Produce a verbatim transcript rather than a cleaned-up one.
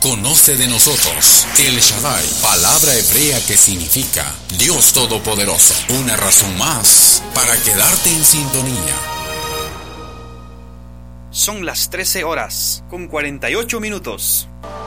Conoce de nosotros El Shaddai, palabra hebrea que significa Dios Todopoderoso. Una razón más para quedarte en sintonía. Son las trece horas con cuarenta y ocho minutos.